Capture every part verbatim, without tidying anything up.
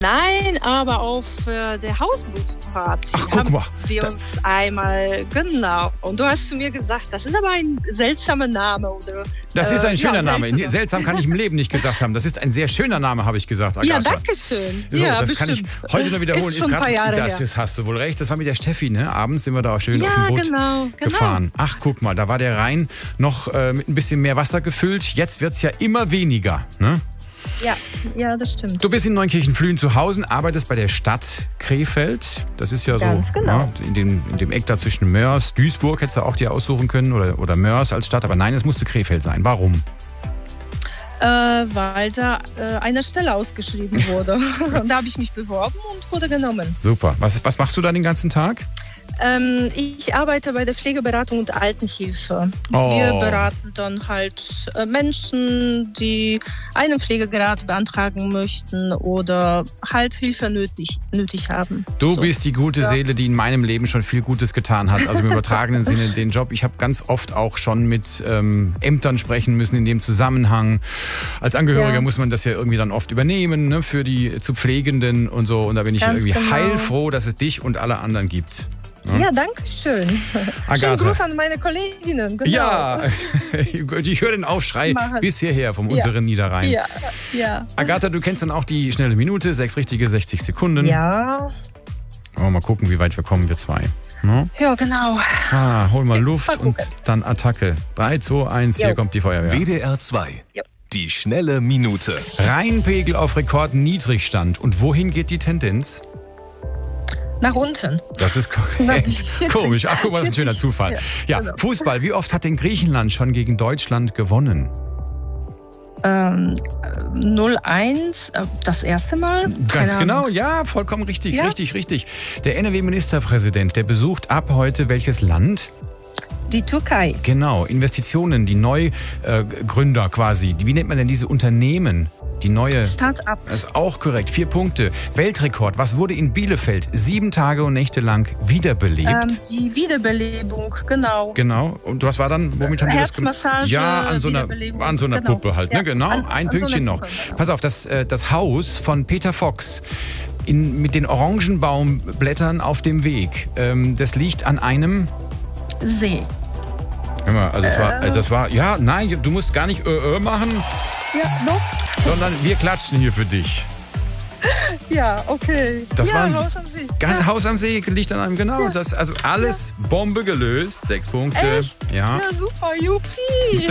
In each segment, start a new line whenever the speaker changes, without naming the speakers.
Nein, aber auf äh, der Hausbootparty
Ach, guck
haben
mal.
wir
Da-
uns einmal, genau. Und du hast zu mir gesagt, das ist aber ein seltsamer Name. Oder,
Das ist ein
äh,
schöner
ja,
Name.
seltener.
Seltsam kann ich im Leben nicht gesagt haben. Das ist ein sehr schöner Name, habe ich gesagt, Agatha.
Ja, danke schön.
So,
ja,
das
bestimmt.
kann ich heute nur wiederholen.
Ist schon ein
grad-
paar Jahre
das
her.
ist, hast du wohl recht. Das war mit der Steffi, ne? Abends sind wir da auch schön
Ja,
auf dem Boot
genau, genau.
gefahren. Ach, guck mal, da war der Rhein noch äh, mit ein bisschen mehr Wasser gefüllt. Jetzt wird es ja immer weniger, ne?
Ja, ja, das stimmt.
Du bist in Neunkirchen-Flühen zu Hause, arbeitest bei der Stadt Krefeld. Das ist ja so
Ganz genau.
ja, in, dem, in dem Eck da zwischen Mörs, Duisburg hättest du auch dir aussuchen können oder, oder Mörs als Stadt. Aber nein, es musste Krefeld sein. Warum?
Äh, weil da äh, eine Stelle ausgeschrieben wurde. Und da habe ich mich beworben und wurde genommen.
Super. Was, was machst du da den ganzen Tag?
Ähm, ich arbeite bei der Pflegeberatung und Altenhilfe.
Oh.
Wir beraten dann halt äh, Menschen, die einen Pflegegrad beantragen möchten oder halt Hilfe nötig, nötig haben.
Du
So.
bist die gute
Ja.
Seele, die in meinem Leben schon viel Gutes getan hat. Also im übertragenen Sinne den Job. Ich habe ganz oft auch schon mit ähm, Ämtern sprechen müssen in dem Zusammenhang. Als Angehöriger
Ja.
muss man das ja irgendwie dann oft übernehmen, ne, für die zu Pflegenden und so. Und da bin ich
Ganz
irgendwie
genau.
heilfroh, dass es dich und alle anderen gibt.
Ja, danke schön.
Agatha.
Schönen Gruß an meine Kolleginnen. Genau.
Ja, ich höre den Aufschrei
Machen.
bis hierher vom
Ja.
unteren Niederrhein.
Ja, ja.
Agatha, du kennst dann auch die schnelle Minute, sechs richtige, sechzig Sekunden.
Ja,
Wollen wir mal gucken, wie weit wir kommen, wir zwei. Ne?
ja, genau.
Ah, hol mal Luft
mal
und
gucken.
dann Attacke. drei, zwei, eins, hier
Jo.
kommt die Feuerwehr.
W D R zwei.
Ja.
Die schnelle Minute.
Rheinpegel auf Rekordniedrigstand. Und wohin geht die Tendenz?
Nach unten.
Das ist
Na,
korrekt.
vierzig.
Komisch. Ach, guck mal, das ist ein schöner
vierzig.
Zufall. Ja,
Ja, genau.
Fußball. Wie oft hat denn Griechenland schon gegen Deutschland gewonnen?
Ähm, null eins, äh, das erste Mal?
Ganz
Keine
genau,
Ahnung.
ja, vollkommen richtig,
Ja.
richtig, richtig. Der N R W-Ministerpräsident, der besucht ab heute welches Land?
Die Türkei.
Genau, Investitionen, die Neugründer quasi. Die, wie nennt man denn diese Unternehmen? Die neue.
Start-up.
Das ist auch korrekt. Vier Punkte. Weltrekord. Was wurde in Bielefeld sieben Tage und Nächte lang wiederbelebt?
Ähm, die Wiederbelebung, genau.
Genau. Und was war dann? Womit haben die das gemacht?
Herzmassage,
Ja, an so einer,
Wiederbelebung.
an so einer
Genau.
Puppe halt. Ne?
Ja,
Genau.
an-
Ein
an so
Pünktchen
einer
noch.
Puppe, genau.
Pass auf, das, äh, das Haus von Peter Fox in, mit den Orangenbaumblättern auf dem Weg. Ähm, das liegt an einem.
See.
Hör mal, also das war, also das war, ja, nein, du musst gar nicht äh, äh machen,
Ja, noch?
sondern wir klatschen hier für dich.
Ja, okay.
Das
ja,
war ein
Haus am See.
Ganz Haus am See liegt an einem, genau. Das, also alles Bombe gelöst, sechs Punkte.
Echt?
Ja.
Ja, super, juppie.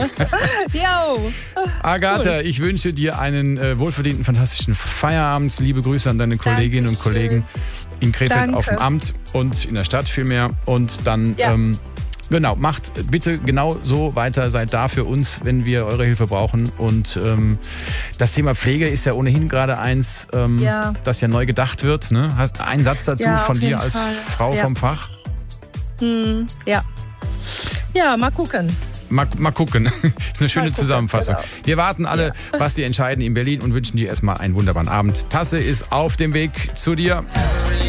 Jo.
Agatha, ich wünsche dir einen äh, wohlverdienten, fantastischen Feierabend. Liebe Grüße an deine Kolleginnen und
Dankeschön.
Kollegen in Krefeld
Danke.
auf dem Amt und in der Stadt vielmehr. Und dann,
Ja.
ähm, genau, macht bitte genau so weiter. Seid da für uns, wenn wir eure Hilfe brauchen. Und ähm, das Thema Pflege ist ja ohnehin gerade eins, ähm,
Ja.
das ja neu gedacht wird. Ne? Hast einen Satz dazu
Ja,
von
auf
dir
jeden
als
Fall.
Frau
Ja.
vom Fach?
Hm, ja. Ja, mal gucken.
Mal, mal gucken. Ist eine schöne
gucken,
Zusammenfassung.
genau.
Wir warten alle, was Sie entscheiden in Berlin und wünschen dir erstmal einen wunderbaren Abend. Tasse ist auf dem Weg zu dir.